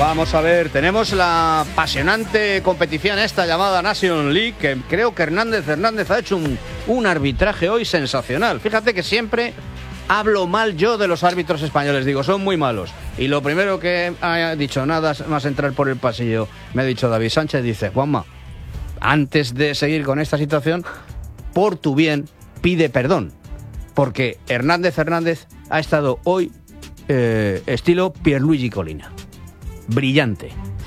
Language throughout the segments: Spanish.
Vamos a ver, tenemos la apasionante competición esta llamada Nation League, que creo que Hernández ha hecho un arbitraje hoy sensacional. Fíjate que siempre hablo mal yo de los árbitros españoles, digo, son muy malos. Y lo primero que ha dicho, nada más entrar por el pasillo, me ha dicho David Sánchez, dice, Juanma, antes de seguir con esta situación, por tu bien, pide perdón. Porque Hernández ha estado hoy estilo Pierluigi Collina. Brillante.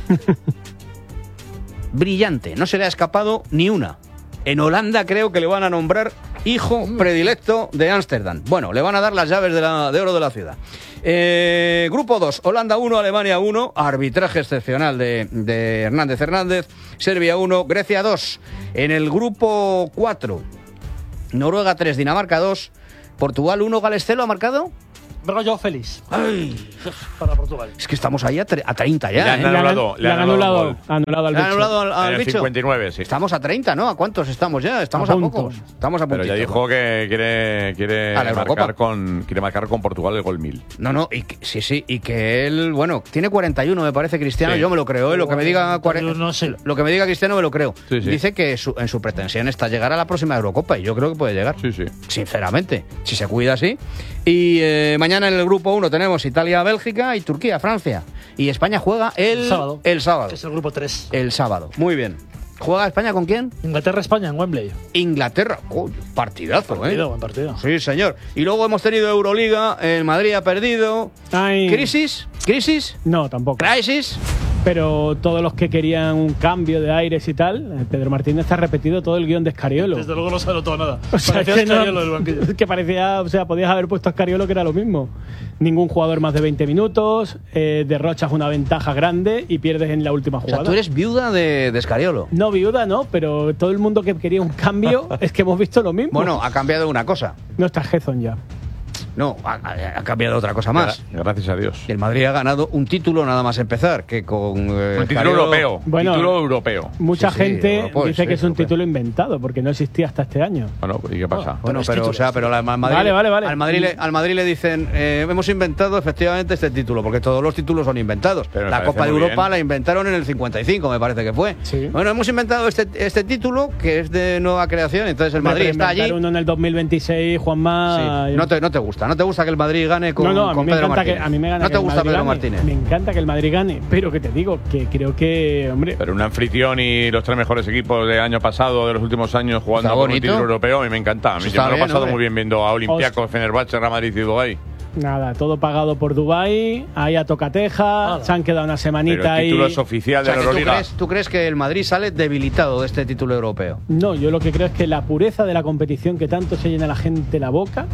Brillante. No se le ha escapado ni una. En Holanda creo que le van a nombrar hijo predilecto de Ámsterdam. Bueno, le van a dar las llaves de oro de la ciudad. Grupo 2, Holanda 1, Alemania 1. Arbitraje excepcional de Hernández. Serbia 1, Grecia 2. En el grupo 4, Noruega 3, Dinamarca 2. Portugal 1, Gales 0 ha marcado. Yo feliz. Ay, para Portugal. es que estamos ahí a 30 ya. Le han anulado al bicho. 59, sí. Estamos a 30, ¿no? ¿A cuántos estamos ya? Estamos a pocos. Estamos a Pero puntito. ya dijo que quiere marcar con Portugal el gol 1000. No, sí, y que él, bueno, tiene 41, me parece, Cristiano, sí. Yo me lo creo, lo que me diga no sé. Lo que me diga Cristiano me lo creo. Sí. Dice que en su pretensión está llegar a la próxima Eurocopa y yo creo que puede llegar. Sí. Sinceramente, si se cuida así. Y mañana en el grupo 1 tenemos Italia-Bélgica y Turquía-Francia. Y España juega el sábado. Es el grupo 3. El sábado. Muy bien. ¿Juega España con quién? Inglaterra-España en Wembley. Inglaterra. Partidazo, Buen partido. Sí, señor. Y luego hemos tenido Euroliga. El Madrid ha perdido. Ay. ¿Crisis? No, tampoco. ¿Crisis? Pero todos los que querían un cambio de aires y tal, Pedro Martínez ha repetido todo el guión de Escariolo. Desde luego no se ha notado nada. O sea, parecía Escariolo del banquillo. Que parecía, o sea, podías haber puesto a Escariolo que era lo mismo. Ningún jugador más de 20 minutos, derrochas una ventaja grande y pierdes en la última jugada. O sea, tú eres viuda de Escariolo. No, viuda no, pero todo el mundo que quería un cambio es que hemos visto lo mismo. Bueno, ha cambiado una cosa. No está Gezon ya. No, ha cambiado otra cosa más. Gracias a Dios. El Madrid ha ganado un título nada más empezar, que con un título europeo. Bueno, título europeo. Mucha gente europeo, dice que es un europeo. título inventado, porque no existía hasta este año. Bueno, ¿y qué pasa? Bueno, pero al Madrid, Vale. al Madrid le dicen, hemos inventado efectivamente este título, porque todos los títulos son inventados. Pero la Copa de Europa bien. la inventaron en el 55, me parece que fue. Sí. Bueno, hemos inventado este título, que es de nueva creación, entonces el Madrid está allí. Uno en el 2026, Juanma. Sí. No te gusta que el Madrid gane con a mí me Pedro encanta Martínez. a mí me gana no que te el gusta Madrid Pedro gane. Martínez. Me encanta que el Madrid gane, pero que te digo que creo que, hombre, Pero un anfitrión y los 3 mejores equipos del año pasado, de los últimos años, jugando Está por un bonito. título europeo, a mí me encanta. A mí Está me lo he bien, pasado hombre. muy bien viendo a Olympiacos, Fenerbahce, Real Madrid y Dubái. nada, todo pagado por Dubái, ahí a tocateja, se han quedado una semanita Pero el ahí. título es oficial O sea, de la que Euroliga. ¿tú crees que el Madrid sale debilitado de este título europeo? No, yo lo que creo es que la pureza de la competición que tanto se llena la gente la boca,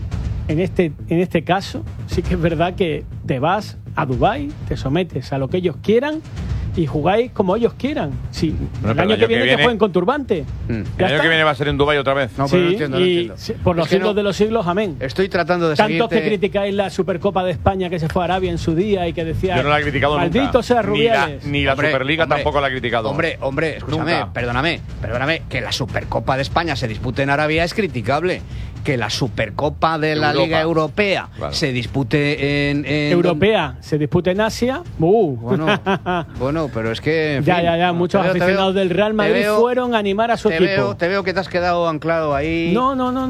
en este caso, sí que es verdad que te vas a Dubái, te sometes a lo que ellos quieran y jugáis como ellos quieran. Sí, Bueno, el pero año que viene que jueguen con turbante. El año que viene va a ser en Dubái otra vez. No, Sí, pero no entiendo. y por los siglos de los siglos, amén. Estoy tratando de Tantos seguirte. que criticáis la Supercopa de España que se fue a Arabia en su día y que decía Yo no la he criticado maldito nunca. sea Rubiales. Ni la Hombre, Superliga hombre, tampoco la he criticado. Hombre, escúchame, Nunca. perdóname, que la Supercopa de España se dispute en Arabia es criticable. Que la Supercopa de la Europa. Liga Europea Claro. se dispute en Europea se disputa en Asia. Bueno, pero es que en fin, Ya. Muchos te veo- aficionados del Real Madrid fueron a animar a su equipo. Te veo que te has quedado anclado ahí. No.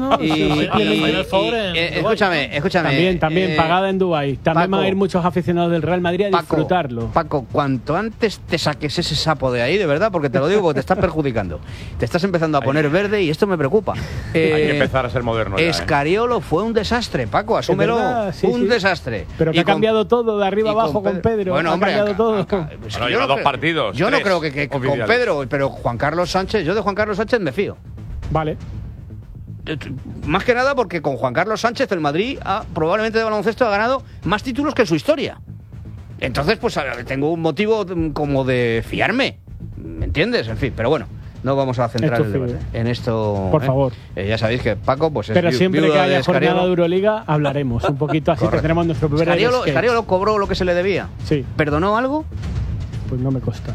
Escúchame. También pagada en Dubái. También Paco, van a ir muchos aficionados del Real Madrid a disfrutarlo. Paco, cuanto antes te saques ese sapo de ahí, de verdad, porque te lo digo, porque te estás perjudicando. Te estás empezando a poner verde y esto me preocupa. Hay que empezar a ser moderno ya, Escariolo fue un desastre, Paco, asúmelo. verdad, sí, un sí. desastre. Pero que Y ha con- cambiado todo de arriba y abajo con Pedro. Bueno, ha hombre, cambiado todo. Bueno, lleva 2 partidos. Yo no 3 creo que con oficiales. Pedro, pero Juan Carlos Sánchez, yo de Juan Carlos Sánchez me fío. Vale. Más que nada porque con Juan Carlos Sánchez el Madrid probablemente de baloncesto ha ganado más títulos que en su historia. Entonces, pues tengo un motivo como de fiarme. ¿Me entiendes? En fin, pero bueno. No vamos a centrar Esto el sí. debate en esto. Por favor. Ya sabéis que Paco, pues es Pero siempre viuda que de haya Escariolo. jornada de Euroliga hablaremos un poquito, así Correcto. tendremos nuestro primer Escariolo, sketch. Escariolo cobró lo que se le debía. Sí. ¿Perdonó algo? Pues no me consta.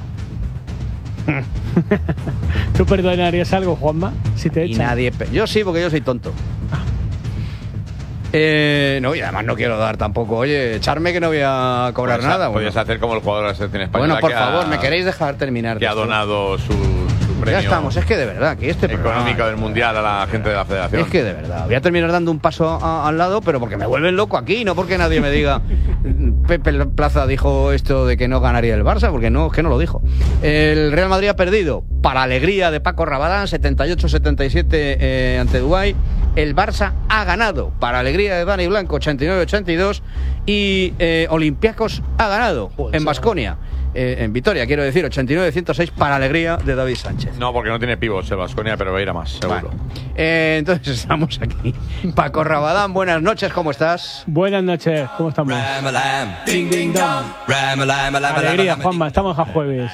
¿Tú perdonarías algo, Juanma? Si te Y echan. nadie. Yo sí, porque yo soy tonto. No, y además no quiero dar tampoco, oye, echarme que no voy a cobrar nada. Podrías hacer como el jugador de la selección española. Bueno, por favor, ¿me queréis dejar terminar? Que ha donado su premio. Ya estamos, es que de verdad, que este económico del Mundial a la gente de la Federación. Es que de verdad, voy a terminar dando un paso al lado, pero porque me vuelven loco aquí, no porque nadie me diga. Pepe Plaza dijo esto de que no ganaría el Barça, porque no, es que no lo dijo. El Real Madrid ha perdido, para alegría de Paco Rabadán, 78-77 ante Dubái. El Barça ha ganado, para alegría de Dani Blanco, 89-82. Y Olympiacos ha ganado en Baskonia. En Vitoria, quiero decir, 89-106 para alegría de David Sánchez. No, porque no tiene pivos el Baskonia, pero va a ir a más, seguro. Vale. Entonces estamos aquí. Paco Rabadán, buenas noches, ¿cómo estás? Buenas noches, ¿cómo estamos? Ding, ding, dong. Alegría, Juanma, estamos a jueves.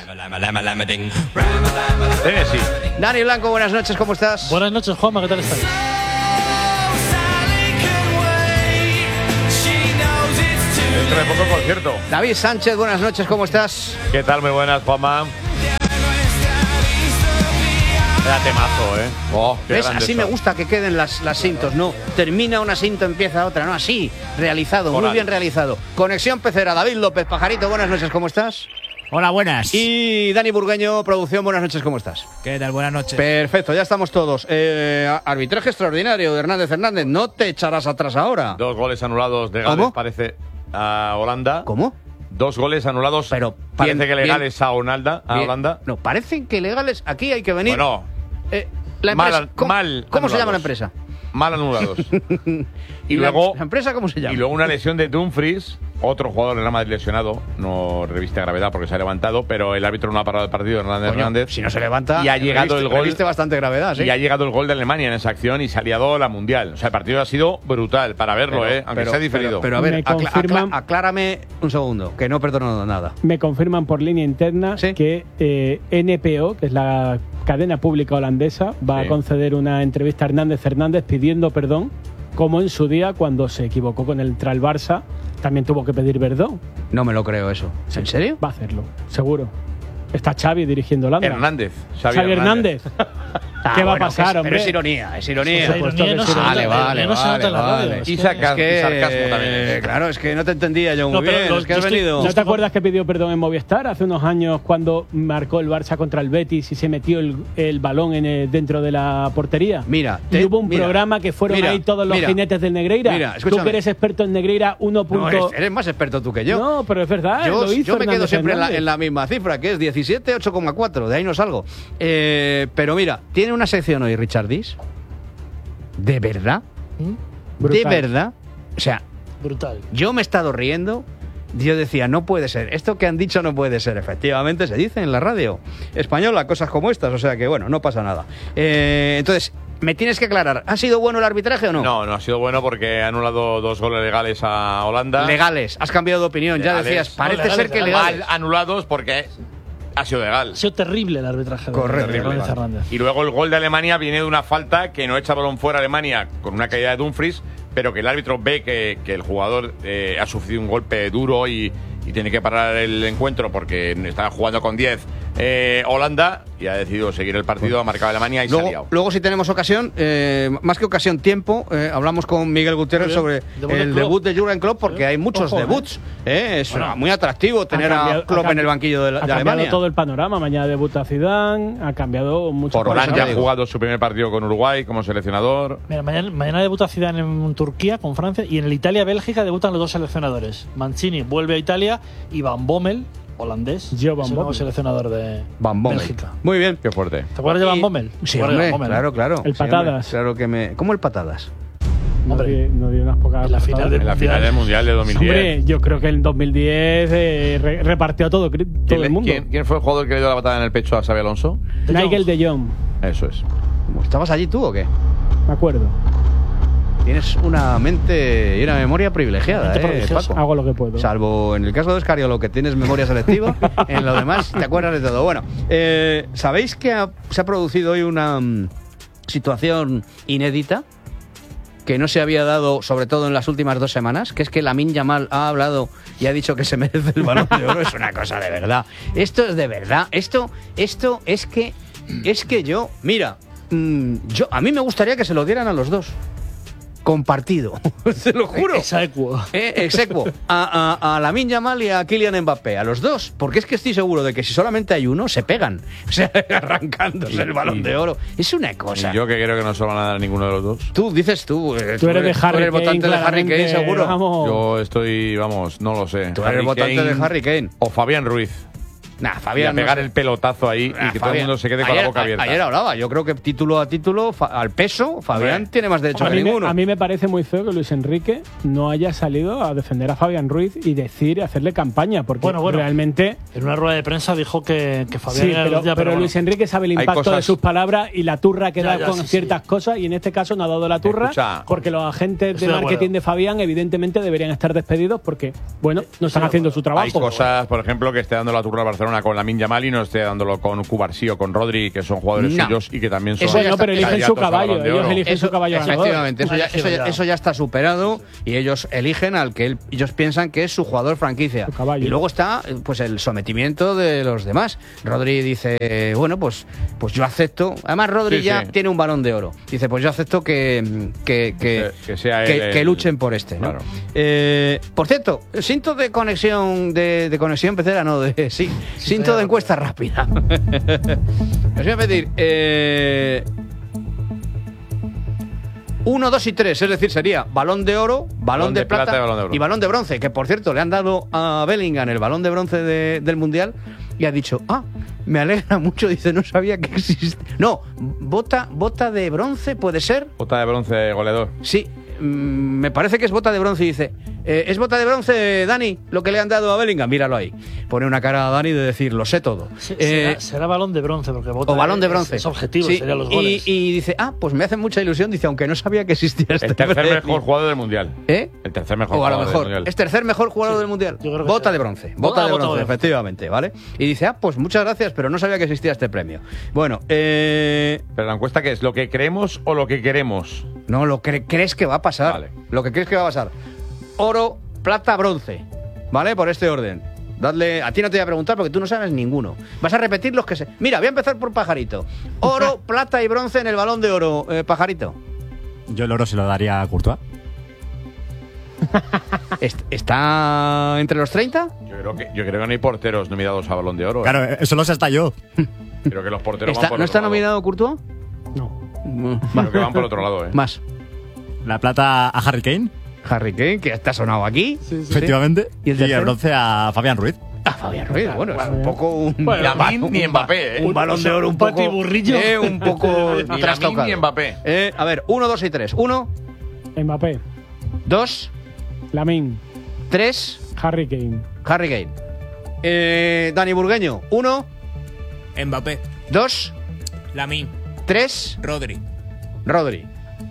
Sí. Dani Blanco, buenas noches, ¿cómo estás? Buenas noches, Juanma, ¿qué tal estáis? Dentro de poco concierto. David Sánchez, buenas noches, ¿cómo estás? ¿Qué tal? Muy buenas, Juanma. Era temazo, ¿eh? Oh, ¿Ves? Así me gusta que queden las cintos, no. Termina una cinta, empieza otra, no, así. Realizado, Moral. muy bien realizado. Conexión Pecera, David López, Pajarito, buenas noches, ¿cómo estás? Hola, buenas. Y Dani Burgueño, producción, buenas noches, ¿cómo estás? ¿Qué tal? Buenas noches. Perfecto, ya estamos todos. Arbitraje extraordinario de Hernández, no te echarás atrás ahora. 2 goles anulados de Gales, ¿Cómo? parece, a Holanda. ¿Cómo? 2 goles anulados, Pero parece bien, que legales a Holanda. No, parecen que legales. Aquí hay que venir. Bueno, la empresa, mal, ¿cómo, mal ¿cómo se anulados. llama la empresa? Mal anulados. ¿Y luego, la empresa cómo se llama? Y luego una lesión de Dumfries, otro jugador del Real Madrid lesionado, no reviste gravedad porque se ha levantado, pero el árbitro no ha parado el partido, Hernández. Si no se levanta, y ha llegado el gol. Reviste bastante gravedad, ¿sí? Y ha llegado el gol de Alemania en esa acción y se ha liado la Mundial. O sea, el partido ha sido brutal para verlo, aunque sea diferido. Pero a ver, Me confirman- aclárame un segundo, que no perdono nada. Me confirman por línea interna ¿Sí? que NPO, que es la cadena pública holandesa, va Sí. a conceder una entrevista a Hernández pidiendo perdón, como en su día cuando se equivocó con el Barça, también tuvo que pedir perdón. No me lo creo eso. ¿En serio? Va a hacerlo, seguro. Está Xavi dirigiendo Holanda. Xavi Hernández. ¿Qué va a pasar, hombre? Pero es ironía, es ironía. O sea, ironía no se nota, Vale, ironía no se nota en la radio. vale. Es Y que- sarcasmo también. Claro, es que no te entendía yo muy No, pero bien. lo- Es que has yo estoy- venido. ¿No te acuerdas que pidió perdón en Movistar hace unos años cuando marcó el Barça contra el Betis y se metió el balón dentro de la portería? Mira, y hubo un mira, programa que fueron mira, ahí todos los mira, jinetes del Negreira. mira, tú escúchame. que eres experto en Negreira, 1 No, punto... eres más experto tú que yo. No, pero es verdad. Yo lo hizo me quedo Hernández siempre Hernández. en la misma cifra, que es 17, 8,4. De ahí no salgo. Pero mira, tiene una sección hoy Richard Dis. ¿De verdad? Brutal. ¿De verdad? O sea, Brutal. yo me he estado riendo. Yo decía, no puede ser. Esto que han dicho no puede ser. Efectivamente, se dice en la radio española cosas como estas. O sea que, bueno, no pasa nada. Entonces, me tienes que aclarar. ¿Ha sido bueno el arbitraje o no? No ha sido bueno porque ha anulado 2 goles legales a Holanda. Legales. Has cambiado de opinión. Ya Legales. decías, parece legales, ser que legales. legales. Mal anulados porque ha sido legal. Ha sido terrible el arbitraje Correcto. de Hernández Hernández. Y luego el gol de Alemania viene de una falta que no echa balón fuera a Alemania con una caída de Dumfries, pero que el árbitro ve que el jugador ha sufrido un golpe duro y tiene que parar el encuentro porque estaba jugando con 10 Holanda y ha decidido seguir el partido, ha marcado Alemania y se ha liado. Luego, si tenemos ocasión, más que ocasión, tiempo, hablamos con Miguel Gutiérrez sobre Debut de el Klopp. debut de Jürgen Klopp, porque hay muchos Ojo, debuts. Es Bueno, muy atractivo tener a Klopp en el banquillo de ha cambiado Alemania. todo el panorama. Mañana debuta Zidane, ha cambiado mucho. Por eso Holanda te ha digo. jugado su primer partido con Uruguay como seleccionador. Mira, mañana debuta Zidane en Turquía con Francia y en el Italia-Bélgica debutan los 2 seleccionadores. Mancini vuelve a Italia y Van Bommel, holandés, Joe Van es el nuevo Bommel. seleccionador de Van Bommel. Bélgica. Muy bien. Qué fuerte. ¿Te acuerdas de Van Bommel? Sí, ¿Te acuerdas de hombre, Van Bommel? claro. El Sí, hombre, patadas. claro que me. ¿Cómo el patadas? Hombre, No dio unas pocas en la final patadas. En la final del Mundial de 2010. Hombre, yo creo que en 2010 repartió a todo el mundo. ¿Quién fue el jugador que le dio la patada en el pecho a Xabi Alonso? Nigel de Jong, Eso es. ¿Estabas allí tú o qué? me acuerdo. Tienes una mente y una memoria privilegiada, Mente prodigiosa. Paco? Hago lo que puedo. Salvo en el caso de Escariolo, que tienes memoria selectiva, en lo demás te acuerdas de todo. Bueno, ¿sabéis que se ha producido hoy una situación inédita? Que no se había dado, sobre todo en las últimas 2 semanas, que es que Lamine Yamal ha hablado y ha dicho que se merece el Balón de Oro. Es una cosa de verdad. Esto es de verdad. Esto es que yo, mira, a mí me gustaría que se lo dieran a los dos. compartido. Te lo juro. Exequo. Exequo. A Lamine Yamal y a Kylian Mbappé, a los dos. Porque es que estoy seguro de que si solamente hay uno, se pegan. O sea, arrancándose el Balón de Oro. Es una cosa. Y yo que creo que no se lo van a dar a ninguno de los dos. Tú dices tú. Tú eres de Harry Kane, votante de Harry Kane, seguro. Vamos. Yo estoy, vamos, no lo sé. Tú eres el votante de Harry Kane. O Fabián Ruiz. Nah, Y a Fabián. pegar no sé. el pelotazo ahí y que todo el mundo se quede con la boca abierta. Ayer hablaba, yo creo que título a título, al peso, Fabián Hombre. tiene más derecho A que mí, ninguno. a mí me parece muy feo que Luis Enrique no haya salido a defender a Fabián Ruiz y hacerle campaña, porque Bueno. realmente. En una rueda de prensa dijo que Fabián Sí, era pero, el día, pero bueno. Luis Enrique sabe el Hay impacto de cosas- sus palabras y la turra que Ya, da con sí, ciertas cosas, y en este caso no ha dado la turra, Escucha. porque los agentes Estoy de de marketing acuerdo. de Fabián evidentemente deberían estar despedidos porque, bueno, no están de haciendo acuerdo. su trabajo. Hay cosas, por ejemplo, que esté dando la turra a Barcelona con Lamine Yamal y no esté dándolo con Cubarsí o con Rodri, que son jugadores No. suyos y que también son Eso ya Bueno, está- pero eligen su candidatos al caballo, Balón de ellos Oro. eligen su caballo ganador. Efectivamente, Ya. eso ya está superado y ellos eligen al que ellos piensan que es su jugador franquicia. Su caballo. Y luego está pues el sometimiento de los demás. Rodri dice, bueno, pues yo acepto. Además, Rodri Sí, ya sí. tiene un Balón de Oro. Dice, pues yo acepto que sea él que el- luchen por este. ¿no? Claro. Por cierto, cinto de conexión pecera, no, cinto de encuesta rápida. Os voy a pedir 1, 2 y 3, es decir, sería Balón de Oro, Balón de Plata y Balón de Oro. y Balón de Bronce, que por cierto le han dado a Bellingham el Balón de Bronce del Mundial y ha dicho, me alegra mucho, dice, no sabía que existía. No, bota de bronce, ¿puede ser? Bota de bronce goleador. Sí, me parece que es bota de bronce y dice, ¿es bota de bronce, Dani, lo que le han dado a Bellingham? Míralo ahí. Pone una cara a Dani de decir, lo sé todo. Será balón de bronce, porque O balón de bronce. Es objetivo, Sí, serían los goles. y dice, pues me hace mucha ilusión, dice, aunque no sabía que existía este El tercer premio. mejor jugador del mundial. ¿Eh? El tercer mejor O a lo jugador del mejor, mundial. es tercer mejor jugador del Mundial. yo creo que Bota sí. de bronce, bota de Bota bronce, de bronce. efectivamente, ¿vale? Y dice, pues muchas gracias, pero no sabía que existía este premio. Bueno, Pero la encuesta, ¿qué es? ¿Lo que creemos o lo que queremos? no, lo que crees que va a pasar. Vale. Lo que crees que va a pasar. Oro, plata, bronce. ¿Vale? Por este orden. Dadle. A ti no te voy a preguntar porque tú no sabes ninguno. Vas a repetir los que sé. Mira, voy a empezar por Pajarito. Oro, plata y bronce en el Balón de Oro, Pajarito. Yo el oro se lo daría a Courtois. ¿Está entre los 30? Yo creo que no hay porteros nominados a Balón de Oro. Claro, eso lo sé hasta yo. Creo que los porteros van por ¿No está otro lado. nominado Courtois? No. Creo que van por otro lado, Más. La plata a Harry Kane, Harry Kane, que está sonado aquí. efectivamente. ¿Y el Y tercero? el bronce a Fabián Ruiz. Fabián Ruiz, bueno, es un poco un. Ni Lamine ni Mbappé, ¿eh? Un Balón de Oro un poco. patiburrillo. Un poco Ni Lamine trastocado. ni Mbappé. A ver, 1, 2 y 3. 1, Mbappé, 2, Lamine, 3, Harry Kane, Harry Kane. Dani Burgueño, 1, Mbappé, 2, Lamine, 3, Rodri. Rodri.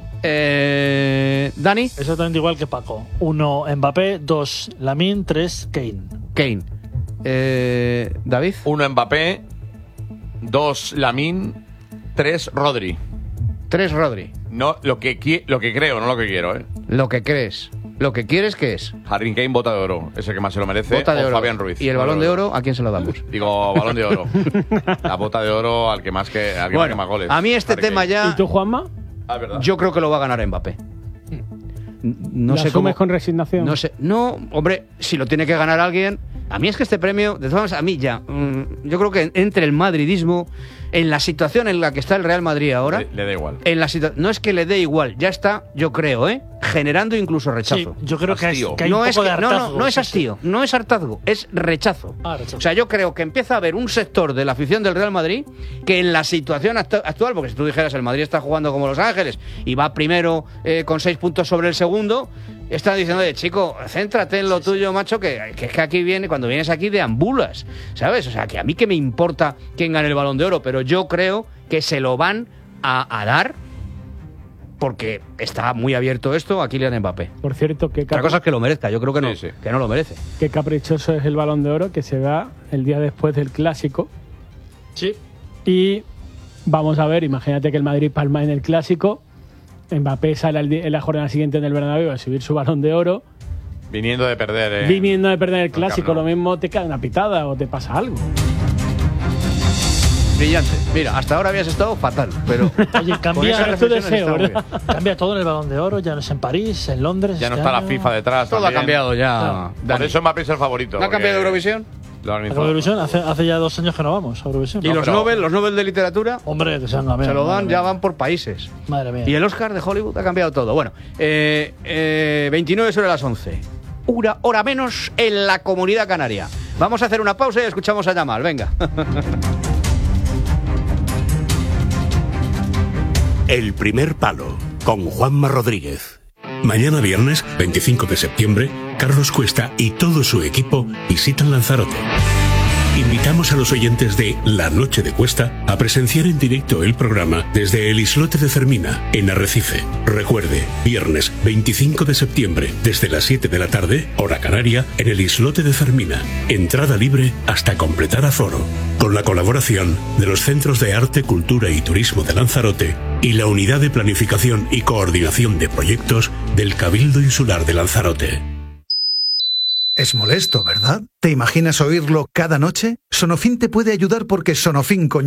Dani, Exactamente igual que Paco. 1 Mbappé, 2 Lamine, 3 Kane. Kane. David, 1 Mbappé, 2 Lamine, 3 Rodri. 3 Rodri. No, lo que creo, no lo que quiero, ¿eh? Lo que crees. Lo que quieres, ¿qué es? Harry Kane, bota de oro. Ese que más se lo merece. Bota de o oro. Fabián Ruiz. ¿Y el Balón de Oro a quién se lo damos? Digo, Balón de Oro. La bota de oro al que más marque más goles. a mí este Harry tema Kane. ya. ¿Y tú, Juanma? Ah, ¿verdad? Yo creo que lo va a ganar Mbappé. No ¿Lo sé cómo. asumes con resignación? No sé. No, hombre, si lo tiene que ganar alguien. A mí es que este premio, de todas maneras, a mí ya. Yo creo que entre el madridismo, en la situación en la que está el Real Madrid ahora. Le da igual. No es que le dé igual, ya está, yo creo, generando incluso Sí, rechazo. yo creo que hay Hastío. un no poco es que, de hartazgo. no es sí, hastío, no es hartazgo, es rechazo. rechazo. O sea, yo creo que empieza a haber un sector de la afición del Real Madrid que en la situación actual, porque si tú dijeras el Madrid está jugando como Los Ángeles y va primero con 6 puntos sobre el segundo, están diciendo, chico, céntrate en lo tuyo, macho, que es que aquí cuando vienes aquí deambulas, ¿sabes? O sea, que a mí que me importa quién gane el Balón de Oro, pero yo creo que se lo van a dar porque está muy abierto esto a Kylian Mbappé. Por cierto, Otra cosa es que lo merezca, yo creo que no, Sí, sí. que no lo merece. qué caprichoso es el Balón de Oro que se da el día después del Clásico. Sí. Y vamos a ver, imagínate que el Madrid palma en el Clásico, Mbappé sale en la jornada siguiente en el Bernabéu a subir su Balón de Oro, Viniendo de perder. viniendo de perder el Clásico, Camp Nou. lo mismo te cae una pitada o te pasa algo. Brillante. Mira, hasta ahora habías estado fatal, pero Oye, con cambia, esa es tu reflexión deseo, está muy ¿verdad? bien. cambia todo en el Balón de Oro, ya no es en París, en Londres. Ya no este está la año. FIFA detrás. Todo ha también. cambiado ya. Claro. Por Dani. eso Mbappé es el favorito. ¿No ha porque cambiado Eurovisión? lo A organizó. Eurovisión, hace ya 2 años que no vamos a Eurovisión. ¿Y No, los pero- Nobel de literatura? Hombre, que sean Se lo dan, ya van por países. Madre mía. Y el Oscar de Hollywood ha cambiado todo. Bueno, 29 sobre las 11. Hora menos en la Comunidad Canaria. Vamos a hacer una pausa y escuchamos a Yamal. Venga. El primer palo, con Juanma Rodríguez. Mañana viernes, 25 de septiembre, Carlos Cuesta y todo su equipo visitan Lanzarote. Invitamos a los oyentes de La Noche de Cuesta a presenciar en directo el programa desde el Islote de Cermina, en Arrecife. Recuerde, viernes 25 de septiembre, desde las 7 de la tarde, hora canaria, en el Islote de Cermina. Entrada libre hasta completar aforo. Con la colaboración de los Centros de Arte, Cultura y Turismo de Lanzarote y la Unidad de Planificación y Coordinación de Proyectos del Cabildo Insular de Lanzarote. Es molesto, ¿verdad? ¿Te imaginas oírlo cada noche? Sonofin te puede ayudar porque Sonofin con